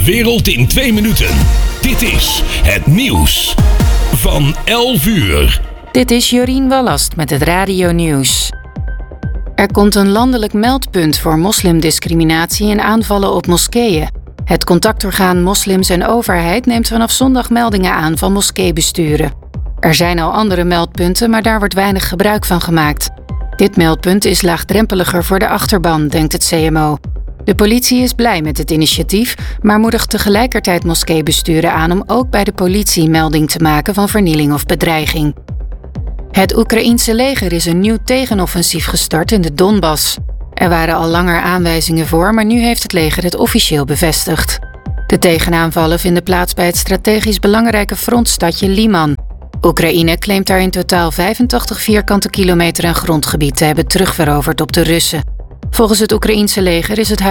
wereld in 2 minuten. Dit is het nieuws van 11 uur. Dit is Jorien Wallast met het Radio Nieuws. Er komt een landelijk meldpunt voor moslimdiscriminatie en aanvallen op moskeeën. Het contactorgaan Moslims en Overheid neemt vanaf zondag meldingen aan van moskeebesturen. Er zijn al andere meldpunten, maar daar wordt weinig gebruik van gemaakt. Dit meldpunt is laagdrempeliger voor de achterban, denkt het CMO. De politie is blij met het initiatief, maar moedigt tegelijkertijd moskeebesturen aan om ook bij de politie melding te maken van vernieling of bedreiging. Het Oekraïense leger is een nieuw tegenoffensief gestart in de Donbass. Er waren al langer aanwijzingen voor, maar nu heeft het leger het officieel bevestigd. De tegenaanvallen vinden plaats bij het strategisch belangrijke frontstadje Liman. Oekraïne claimt daar in totaal 85 vierkante kilometer aan grondgebied te hebben terugveroverd op de Russen. Volgens het Oekraïense leger is het